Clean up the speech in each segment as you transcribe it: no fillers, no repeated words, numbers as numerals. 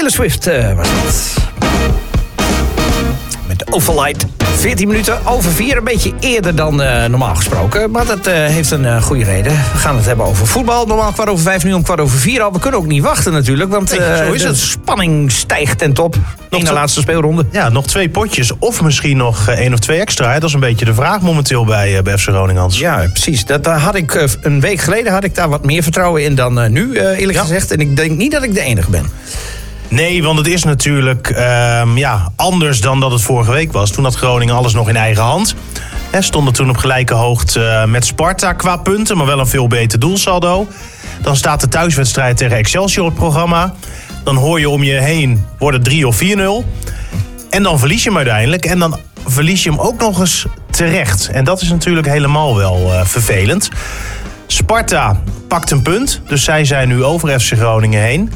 Taylor Swift was dat. Met Overlight. 14 minuten over 4, een beetje eerder dan normaal gesproken. Maar dat heeft een goede reden. We gaan het hebben over voetbal. Normaal 4:15, nu om 4:15 al. We kunnen ook niet wachten natuurlijk, want zo is de het. spanning stijgt ten top. In de laatste speelronde. Ja, nog 2 potjes of misschien nog 1 of 2 extra. Hè? Dat is een beetje de vraag momenteel bij FC Groningen, Hans. Ja, precies. Dat had ik een week geleden had ik daar wat meer vertrouwen in dan nu, eerlijk gezegd. En ik denk niet dat ik de enige ben. Nee, want het is natuurlijk anders dan dat het vorige week was. Toen had Groningen alles nog in eigen hand. Stonden toen op gelijke hoogte met Sparta qua punten, maar wel een veel beter doelsaldo. Dan staat de thuiswedstrijd tegen Excelsior op het programma. Dan hoor je om je heen, wordt het 3 of 4-0. En dan verlies je hem uiteindelijk. En dan verlies je hem ook nog eens terecht. En dat is natuurlijk helemaal wel vervelend. Sparta pakt een punt, dus zij zijn nu over FC Groningen heen.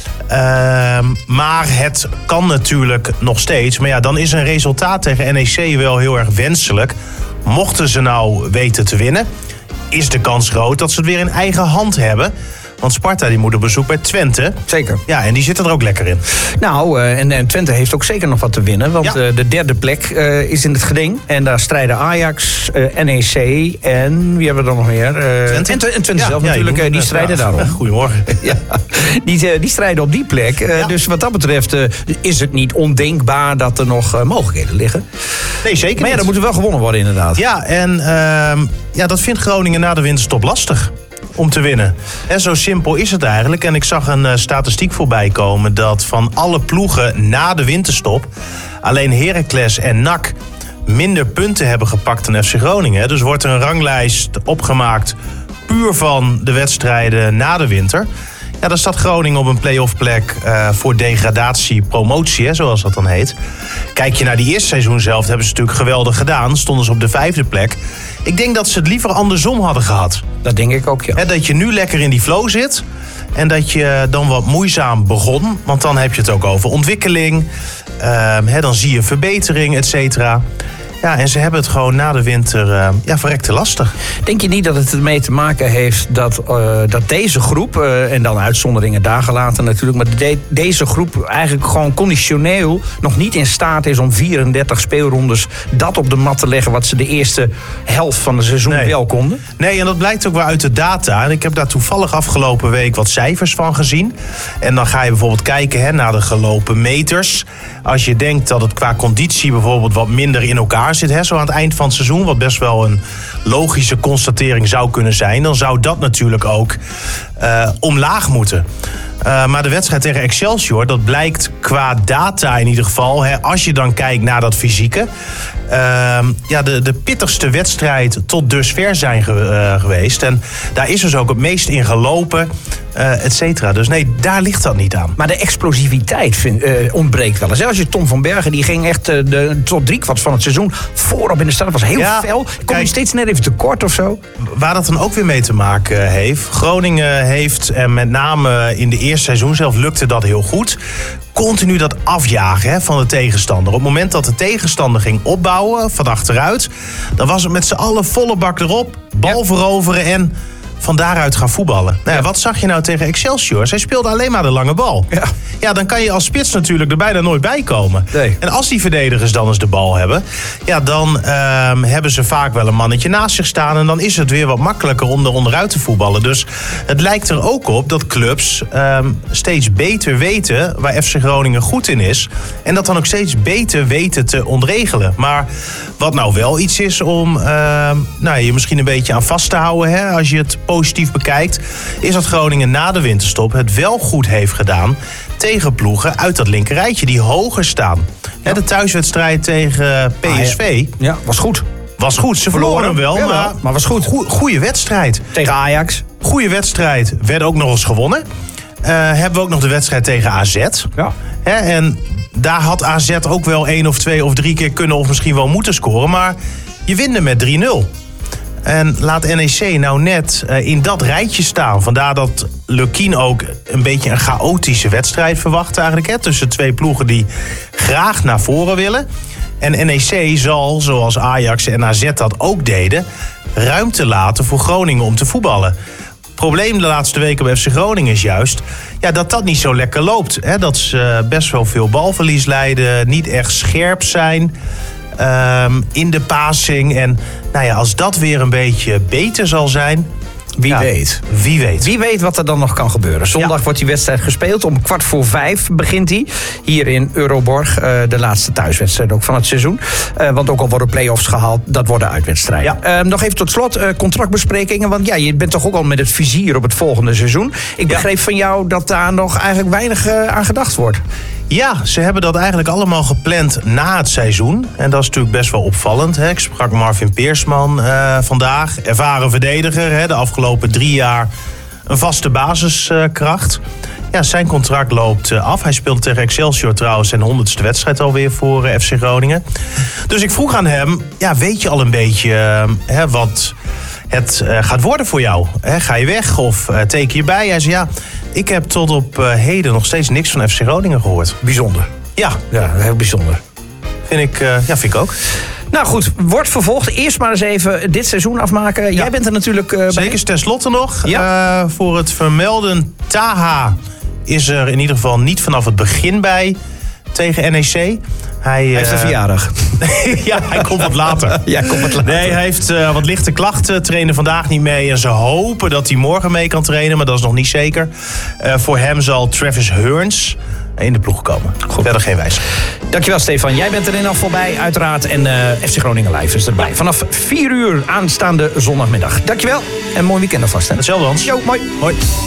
Maar het kan natuurlijk nog steeds. Maar ja, dan is een resultaat tegen NEC wel heel erg wenselijk. Mochten ze nou weten te winnen, is de kans groot dat ze het weer in eigen hand hebben. Want Sparta die moet op bezoek bij Twente. Zeker. Ja, en die zitten er ook lekker in. Nou, en Twente heeft ook zeker nog wat te winnen. Want de derde plek is in het geding. En daar strijden Ajax, NEC en wie hebben we dan nog meer? Twente. En Twente zelf natuurlijk, die strijden daarom. Goedemorgen. Ja, die strijden op die plek. Dus wat dat betreft is het niet ondenkbaar dat er nog mogelijkheden liggen. Nee, zeker Maar ja, niet. dat moet er wel gewonnen worden inderdaad. Ja, en dat vindt Groningen na de winterstop lastig om te winnen. En zo simpel is het eigenlijk. En ik zag een statistiek voorbij komen dat van alle ploegen na de winterstop alleen Heracles en NAC minder punten hebben gepakt dan FC Groningen. Dus wordt er een ranglijst opgemaakt puur van de wedstrijden na de winter. Ja, dan staat Groningen op een play-off plek voor degradatie-promotie, zoals dat dan heet. Kijk je naar die eerste seizoen zelf, hebben ze natuurlijk geweldig gedaan. Stonden ze op de 5e plek. Ik denk dat ze het liever andersom hadden gehad. Dat denk ik ook, ja. Dat je nu lekker in die flow zit. En dat je dan wat moeizaam begon. Want dan heb je het ook over ontwikkeling. Dan zie je verbetering, et cetera. Ja, en ze hebben het gewoon na de winter verrekte lastig. Denk je niet dat het ermee te maken heeft dat deze groep, en dan uitzonderingen daar gelaten natuurlijk, maar deze groep eigenlijk gewoon conditioneel nog niet in staat is om 34 speelrondes dat op de mat te leggen wat ze de eerste helft van het seizoen wel konden? Nee, en dat blijkt ook wel uit de data. En ik heb daar toevallig afgelopen week wat cijfers van gezien. En dan ga je bijvoorbeeld kijken naar de gelopen meters. Als je denkt dat het qua conditie bijvoorbeeld wat minder in elkaar zit, zo aan het eind van het seizoen, wat best wel een logische constatering zou kunnen zijn, dan zou dat natuurlijk ook omlaag moeten. Maar de wedstrijd tegen Excelsior, dat blijkt qua data in ieder geval, als je dan kijkt naar dat fysieke, de pittigste wedstrijd tot dusver zijn geweest. En daar is dus ook het meest in gelopen, et cetera. Dus nee, daar ligt dat niet aan. Maar de explosiviteit ontbreekt wel eens. Als je Tom van Bergen, die ging echt tot 3/4 van het seizoen voorop in de stad. Dat was heel fel. Kom je steeds net even tekort of zo? Waar dat dan ook weer mee te maken heeft. Groningen heeft, en met name in de eerste seizoen zelf lukte dat heel goed, continu dat afjagen van de tegenstander. Op het moment dat de tegenstander ging opbouwen van achteruit, dan was het met z'n allen volle bak erop, bal veroveren en van daaruit gaan voetballen. Nou ja, wat zag je nou tegen Excelsior? Zij speelden alleen maar de lange bal. Ja, dan kan je als spits natuurlijk er bijna nooit bij komen. Nee. En als die verdedigers dan eens de bal hebben, dan hebben ze vaak wel een mannetje naast zich staan en dan is het weer wat makkelijker om er onderuit te voetballen. Dus het lijkt er ook op dat clubs steeds beter weten waar FC Groningen goed in is en dat dan ook steeds beter weten te ontregelen. Maar wat nou wel iets is om je misschien een beetje aan vast te houden, als je het positief bekijkt, is dat Groningen na de winterstop het wel goed heeft gedaan tegen ploegen uit dat linkerrijtje die hoger staan. Ja. De thuiswedstrijd tegen PSV was goed. Was goed, ze verloren hem wel, maar was goed. Goeie wedstrijd. Tegen Ajax. Goeie wedstrijd, werd ook nog eens gewonnen. Hebben we ook nog de wedstrijd tegen AZ. Ja. En daar had AZ ook wel 1 of 2 of 3 keer kunnen of misschien wel moeten scoren, maar je wint met 3-0. En laat NEC nou net in dat rijtje staan. Vandaar dat Lukien ook een beetje een chaotische wedstrijd verwacht eigenlijk. Tussen 2 ploegen die graag naar voren willen. En NEC zal, zoals Ajax en AZ dat ook deden, ruimte laten voor Groningen om te voetballen. probleem de laatste weken bij FC Groningen is juist dat niet zo lekker loopt. Hè? Dat ze best wel veel balverlies lijden, niet echt scherp zijn in de passing. En als dat weer een beetje beter zal zijn... Wie weet. Wie weet wat er dan nog kan gebeuren. Zondag wordt die wedstrijd gespeeld. Om 4:15 begint die. Hier in Euroborg. De laatste thuiswedstrijd ook van het seizoen. Want ook al worden play-offs gehaald, dat worden uitwedstrijden. Ja. Nog even tot slot contractbesprekingen. Want je bent toch ook al met het vizier op het volgende seizoen. Ik begreep van jou dat daar nog eigenlijk weinig aan gedacht wordt. Ja, ze hebben dat eigenlijk allemaal gepland na het seizoen. En dat is natuurlijk best wel opvallend. Hè. Ik sprak Marvin Peersman vandaag. Ervaren verdediger. Hè. De afgelopen 3 jaar een vaste basiskracht. Zijn contract loopt af. Hij speelde tegen Excelsior trouwens zijn 100ste wedstrijd alweer voor FC Groningen. Dus ik vroeg aan hem, weet je al een beetje wat het gaat worden voor jou? Ga je weg of teken je bij? Hij zei ik heb tot op heden nog steeds niks van FC Groningen gehoord. Bijzonder. Ja, heel bijzonder. Vind ik ook. Nou goed, wordt vervolgd. Eerst maar eens even dit seizoen afmaken. Ja. Jij bent er natuurlijk Zeker, tenslotte nog. Ja. Voor het vermelden, Taha is er in ieder geval niet vanaf het begin bij tegen NEC. Hij heeft een verjaardag. Hij komt wat later. Nee, hij heeft wat lichte klachten. Trainen vandaag niet mee. En ze hopen dat hij morgen mee kan trainen. Maar dat is nog niet zeker. Voor hem zal Travis Hearns in de ploeg komen. Goed. Verder geen wijziging. Dankjewel, Stefan. Jij bent erin al voorbij, uiteraard. En FC Groningen Live is erbij. Vanaf 4 uur aanstaande zondagmiddag. Dankjewel. En mooi weekend alvast. Hè? Hetzelfde, Hans. Jo, mooi.